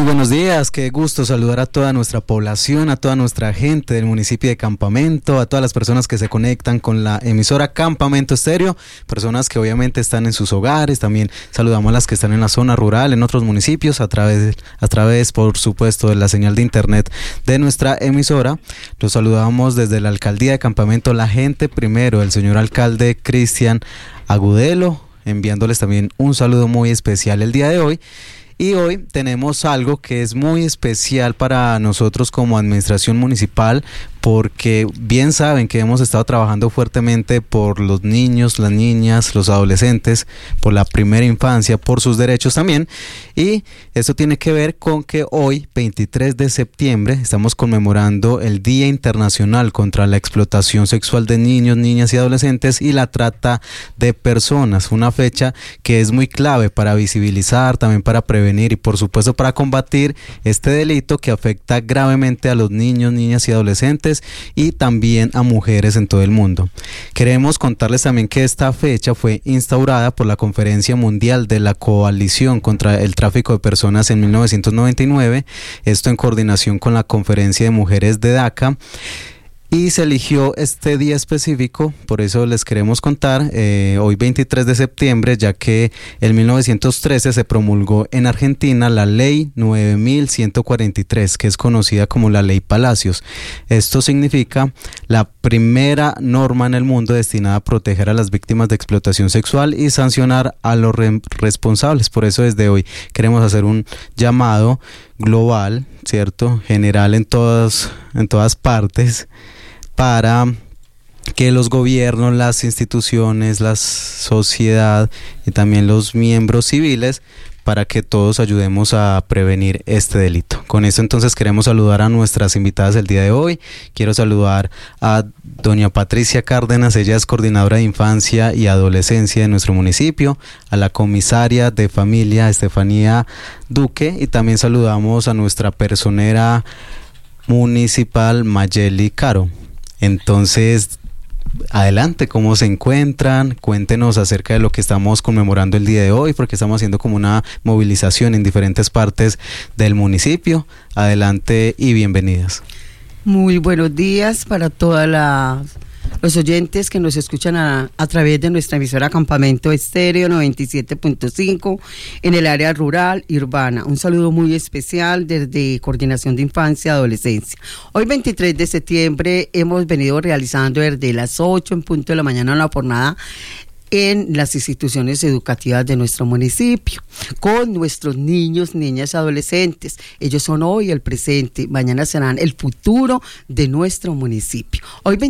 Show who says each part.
Speaker 1: buenos días, qué gusto saludar a toda nuestra población, a toda nuestra gente del municipio de Campamento, a todas las personas que se conectan con la emisora Campamento Estéreo, personas que obviamente están en sus hogares, también saludamos a las que están en la zona rural, en otros municipios, a través por supuesto de la señal de internet de nuestra emisora. Los saludamos desde la alcaldía de Campamento, la gente primero, el señor alcalde Cristian Agudelo, enviándoles también un saludo muy especial el día de hoy. Y hoy tenemos algo que es muy especial para nosotros como administración municipal, porque bien saben que hemos estado trabajando fuertemente por los niños, las niñas, los adolescentes, por la primera infancia, por sus derechos también. Y esto tiene que ver con que hoy, 23 de septiembre, estamos conmemorando el Día Internacional contra la Explotación Sexual de Niños, Niñas y Adolescentes y la Trata de Personas. Una fecha que es muy clave para visibilizar, también para prevenir y por supuesto para combatir este delito que afecta gravemente a los niños, niñas y adolescentes y también a mujeres en todo el mundo. Queremos contarles también que esta fecha fue instaurada por la Conferencia Mundial de la Coalición contra el Tráfico de Personas en 1999, esto en coordinación con la Conferencia de Mujeres de Daca. Y se eligió este día específico, por eso les queremos contar, hoy 23 de septiembre, ya que en 1913 se promulgó en Argentina la Ley 9143, que es conocida como la Ley Palacios. Esto significa la primera norma en el mundo destinada a proteger a las víctimas de explotación sexual y sancionar a los responsables. Por eso desde hoy queremos hacer un llamado global, ¿cierto? General en todas partes, para que los gobiernos, las instituciones, la sociedad y también los miembros civiles, para que todos ayudemos a prevenir este delito. Con esto entonces queremos saludar a nuestras invitadas el día de hoy. Quiero saludar a doña Patricia Cárdenas, ella es coordinadora de infancia y adolescencia de nuestro municipio, a la comisaria de familia Estefanía Duque, y también saludamos a nuestra personera municipal Mayeli Caro. Entonces, adelante, ¿cómo se encuentran? Cuéntenos acerca de lo que estamos conmemorando el día de hoy, porque estamos haciendo como una movilización en diferentes partes del municipio. Adelante y bienvenidas.
Speaker 2: Muy buenos días para todos los oyentes que nos escuchan a través de nuestra emisora Campamento Estéreo 97.5 en el área rural y urbana. Un saludo muy especial desde Coordinación de Infancia y Adolescencia. Hoy 23 de septiembre hemos venido realizando desde las 8 en punto de la mañana una jornada en las instituciones educativas de nuestro municipio, con nuestros niños, niñas y adolescentes. Ellos son hoy el presente, mañana serán el futuro de nuestro municipio. Hoy